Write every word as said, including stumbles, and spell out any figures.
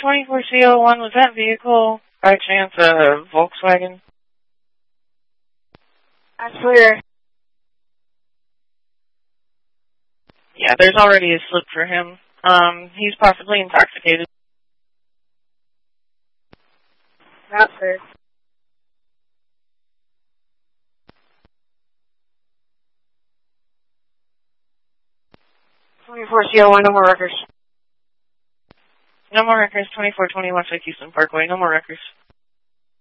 twenty-four C O one, was that vehicle by chance a Volkswagen? That's clear. Yeah, there's already a slip for him. Um, he's possibly intoxicated. That's clear. twenty-four C O one, no more records. No more records, twenty-four twenty-one Houston Parkway, no more records.